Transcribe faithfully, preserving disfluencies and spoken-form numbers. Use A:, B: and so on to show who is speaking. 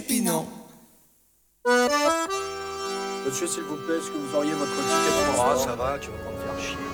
A: Pinon.
B: Monsieur, s'il vous plaît, est-ce que vous auriez votre ticket de
C: Ah,
B: transport?
C: ça va, tu vas pas me faire chier.